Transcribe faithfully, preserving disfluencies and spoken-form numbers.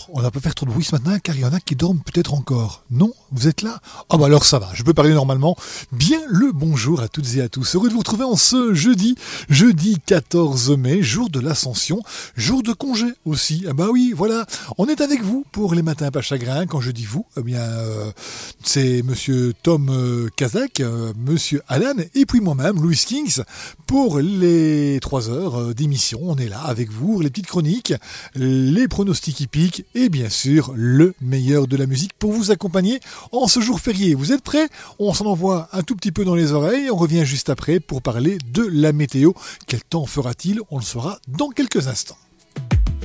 on va pas faire trop de bruit ce matin car il y en a qui dorment peut-être encore. Non? Vous êtes là? Ah bah alors ça va, je peux parler normalement. Bien le bonjour à toutes et à tous. Heureux de vous retrouver en ce jeudi, jeudi quatorze mai, jour de l'Ascension, jour de congé aussi. Ah bah oui, voilà, on est avec vous pour les matins pas chagrins. Quand je dis vous, eh bien euh, c'est monsieur Tom euh, Kazak, euh, monsieur Alan et puis moi-même, Louis Kings, pour les trois heures euh, d'émission. On est là avec vous, les petites chroniques, les pronostics hippiques et bien sûr le meilleur de la musique pour vous accompagner en ce jour férié. Vous êtes prêts? On s'en envoie un tout petit peu dans les oreilles. On revient juste après pour parler de la météo. Quel temps fera-t-il? On le saura dans quelques instants.